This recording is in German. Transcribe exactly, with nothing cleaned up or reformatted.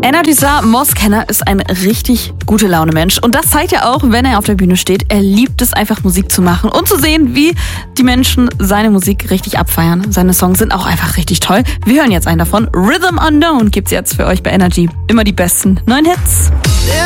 Energy-Star Moss Kenner ist ein richtig gute Laune-Mensch. Und das zeigt er auch, wenn er auf der Bühne steht. Er liebt es einfach, Musik zu machen und zu sehen, wie die Menschen seine Musik richtig abfeiern. Seine Songs sind auch einfach richtig toll. Wir hören jetzt einen davon. Rhythm Unknown gibt's jetzt für euch bei Energy. Immer die besten neuen Hits.